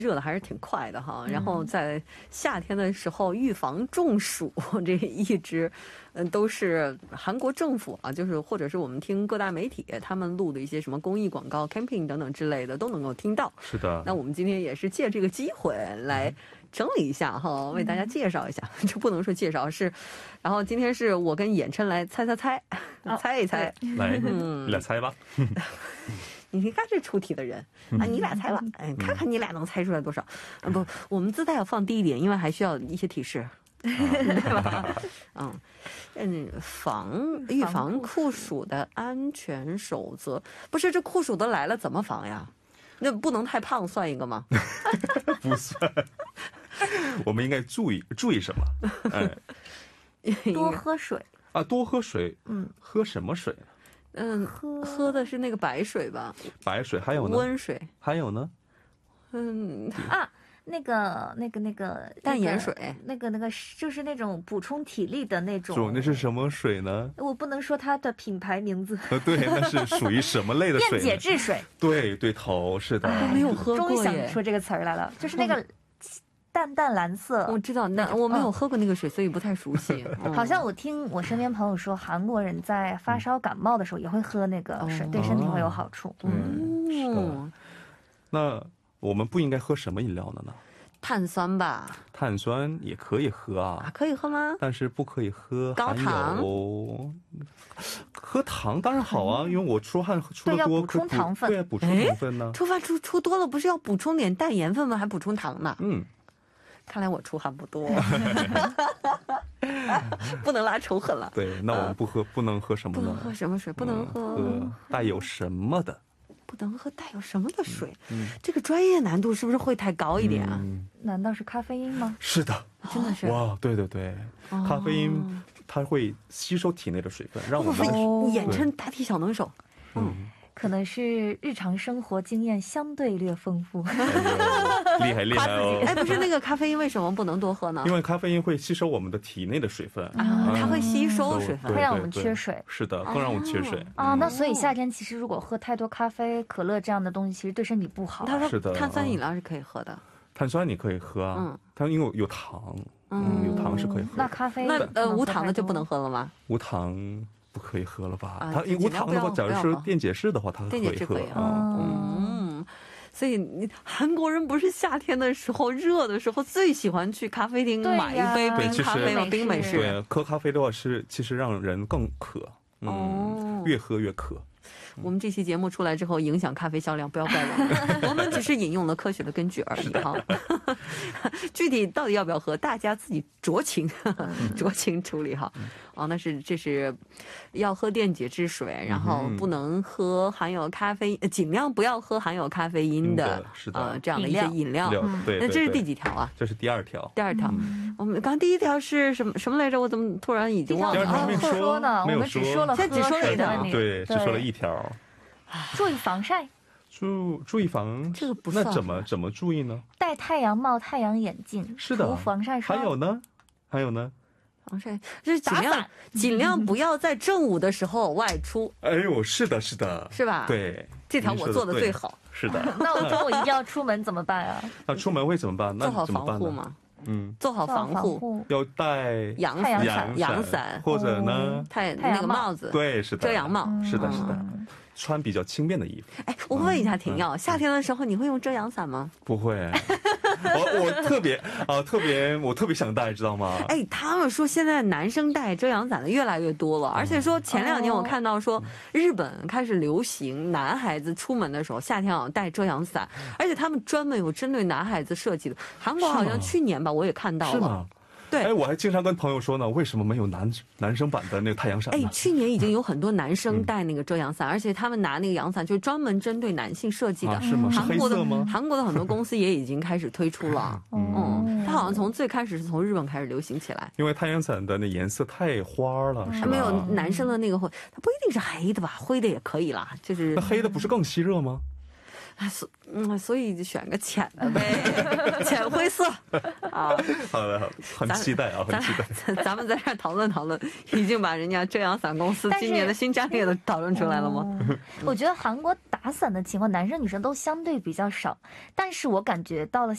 热的还是挺快的哈，然后在夏天的时候预防中暑，这一直都是韩国政府啊，就是或者是我们听各大媒体他们录的一些什么公益广告 camping 等等之类的都能够听到。 是的， 那我们今天也是借这个机会来整理一下哈，为大家介绍一下，就不能说介绍是，然后今天是我跟衍琛来猜一猜， 来，你俩猜吧。 你看这出题的人啊，你俩猜吧，看看你俩能猜出来多少。不，我们姿态要放低一点，因为还需要一些提示，对吧？预防酷暑的安全守则，不是这酷暑的来了怎么防呀？那不能太胖，算一个吗？ 不算，我们应该注意什么？ 多喝水啊，多喝水。喝什么水？ 喝的是那个白水吧？ 白水，还有呢？ 温水， 还有呢？ 那个淡盐水， 那个就是那种补充体力的那种。 那是什么水呢？ 我不能说它的品牌名字。 对，那是属于什么类的水？ 电解质水。 对头，是的。 我没有喝过耶， 终于想说这个词儿来了，就是那个淡淡蓝色。 我知道，那我没有喝过那个水，所以不太熟悉。 好像我听我身边朋友说，韩国人在发烧感冒的时候也会喝那个水，对身体会有好处。 那我们不应该喝什么饮料呢？ 碳酸吧， 碳酸也可以喝啊， 可以喝吗？ 但是不可以喝高糖。 喝糖当然好啊，因为我出汗出的多， 要补充糖分。 对，补充糖分呢。 出汗出多了，不是要补充点氮盐分吗？还补充糖呢。看来我出汗不多，不能拉仇恨了。 对，那我们不能喝什么呢？ 不能喝什么水？不能喝带有什么的。 不能喝带有什么的水，这个专业难度是不是会太高一点啊？ 难道是咖啡因吗？ 是的， 真的是哇，对，咖啡因它会吸收体内的水分，让我们衍琛答题小能手。 可能是日常生活经验相对略丰富。 厉害哦！ 不是那个咖啡因为什么不能多喝呢？ 因为咖啡因会吸收我们的体内的水分它会吸收水分， 会让我们缺水。 是的，更让我们缺水那所以夏天其实如果喝太多咖啡、可乐这样的东西，其实对身体不好。 他说碳酸饮料是可以喝的， 碳酸你可以喝啊，它因为有糖，有糖是可以喝。 那咖啡无糖的就不能喝了吗？ 无糖不可以喝了吧？它无糖的话，假如是电解质的话，它可以喝。 所以韩国人不是夏天的时候热的时候最喜欢去咖啡厅买一杯冰咖啡吗？冰美式。 对，喝咖啡的话其实让人更渴，越喝越渴。 我们这期节目出来之后影响咖啡销量，不要怪我们，我们只是引用了科学的根据而已哈。具体到底要不要喝，大家自己酌情处理哈。那这是要喝电解质水，然后不能喝含有咖啡，尽量不要喝含有咖啡因的这样的一些饮料。 对， 那这是第几条啊？ 这是第2条。 我们刚第1条是什么来着？我怎么突然已经忘了？ 没说呢，我们只说了喝水的问题。 对，只说了1条。 注意防晒。 注意防， 这个不算。 那怎么注意呢？ 戴太阳帽、太阳眼镜， 是的， 涂防晒霜。 还有呢？ 防晒就是尽量不要在正午的时候外出。 哎呦，是的，是吧？ 对， 这条我做的最好。 是的。 那我中午一定要出门怎么办啊？ 那出门会怎么办？ 做好防护嘛。做好防护， 要戴阳伞， 或者呢那个帽子， 对，是的， 遮阳帽， 是的，穿比较轻便的衣服。 我问一下婷耀，夏天的时候你会用遮阳伞吗？ 不会，我特别想戴，知道吗？ 他们说现在男生戴遮阳伞的越来越多了，而且说前2年我看到说日本开始流行男孩子出门的时候夏天要戴遮阳伞，而且他们专门有针对男孩子设计的。韩国好像去年吧，我也看到了。 是吗？对，我还经常跟朋友说呢，为什么没有男生版的那个太阳伞呢？ 去年已经有很多男生戴那个遮阳伞，而且他们拿那个阳伞就是专门针对男性设计的。 是吗？是黑色吗？ 韩国的很多公司也已经开始推出了。它好像从最开始是从日本开始流行起来。 因为太阳伞的那颜色太花了，是吧？ 没有男生的那个灰，它不一定是黑的吧？灰的也可以啦，就是那黑的不是更吸热吗？ 所以就选个浅的呗，浅灰色啊。 好的，很期待啊，很期待。 咱们在这讨论，已经把人家遮阳伞公司今年的新战略都讨论出来了吗？ 我觉得韩国打伞的情况，男生女生都相对比较少，但是我感觉到了